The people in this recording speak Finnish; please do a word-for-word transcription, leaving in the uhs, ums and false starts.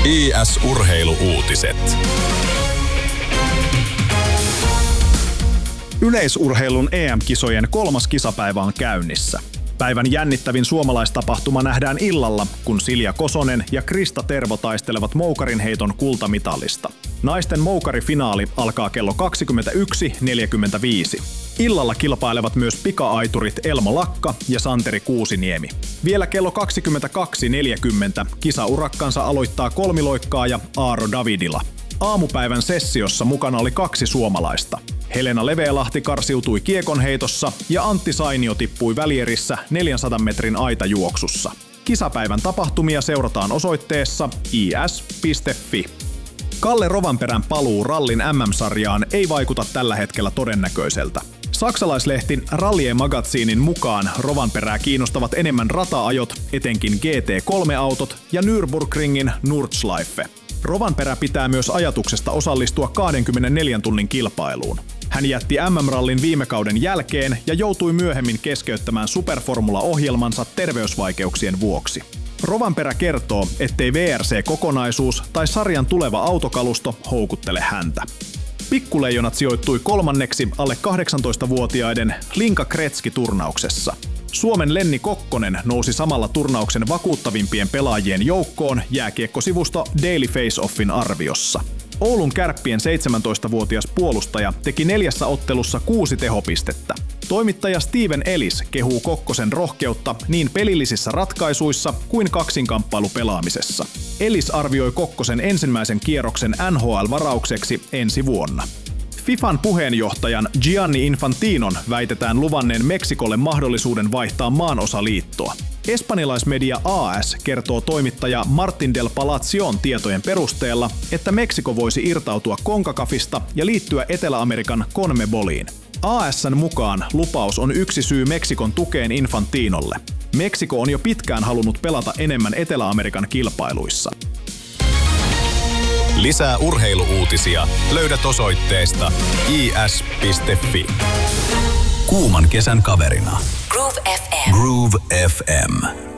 I S-urheilu-uutiset. Yleisurheilun E M-kisojen kolmas kisapäivä on käynnissä. Päivän jännittävin suomalaistapahtuma nähdään illalla, kun Silja Kosonen ja Krista Tervo taistelevat moukarinheiton kultamitalista. Naisten moukarifinaali alkaa kello kaksikymmentäyksi neljäkymmentäviisi. Illalla kilpailevat myös pika-aiturit Elmo Lakka ja Santeri Kuusiniemi. Vielä kello kaksikymmentäkaksi neljäkymmentä kisaurakkansa aloittaa kolmiloikkaaja Aaro Davidila. Aamupäivän sessiossa mukana oli kaksi suomalaista. Helena Leveälahti karsiutui kiekonheitossa ja Antti Sainio tippui välierissä neljänsadan metrin aitajuoksussa. Kisapäivän tapahtumia seurataan osoitteessa i s piste f i. Kalle Rovanperän paluu rallin M M-sarjaan ei vaikuta tällä hetkellä todennäköiseltä. Saksalaislehti Rallie Magaziinin mukaan Rovanperää kiinnostavat enemmän rata-ajot, etenkin G T kolme -autot ja Nürburgringin Nordschleife. Rovanperä pitää myös ajatuksesta osallistua kaksikymmentäneljän tunnin kilpailuun. Hän jätti M M-rallin viime kauden jälkeen ja joutui myöhemmin keskeyttämään Superformula-ohjelmansa terveysvaikeuksien vuoksi. Rovanperä kertoo, ettei V R C-kokonaisuus tai sarjan tuleva autokalusto houkuttele häntä. Pikkuleijonat sijoittui kolmanneksi alle kahdeksantoistavuotiaiden Linka Kretski-turnauksessa. Suomen Lenni Kokkonen nousi samalla turnauksen vakuuttavimpien pelaajien joukkoon jääkiekkosivusto Daily Face-Offin arviossa. Oulun Kärppien seitsemäntoistavuotias puolustaja teki neljässä ottelussa kuusi tehopistettä. Toimittaja Steven Ellis kehuu Kokkosen rohkeutta niin pelillisissä ratkaisuissa kuin kaksinkamppailupelaamisessa. Ellis arvioi Kokkosen ensimmäisen kierroksen N H L-varaukseksi ensi vuonna. FIFAn puheenjohtajan Gianni Infantinon väitetään luvanneen Meksikolle mahdollisuuden vaihtaa maanosaliittoa. Espanjalaismedia A S kertoo toimittaja Martin del Palacion tietojen perusteella, että Meksiko voisi irtautua CONCACAFista ja liittyä Etelä-Amerikan CONMEBOLiin. A S:n mukaan lupaus on yksi syy Meksikon tukeen Infantinolle. Meksiko on jo pitkään halunnut pelata enemmän Etelä-Amerikan kilpailuissa. Lisää urheilu-uutisia löydät osoitteesta i s piste f i. Kuuman kesän kaverina. Groove F M. Groove F M.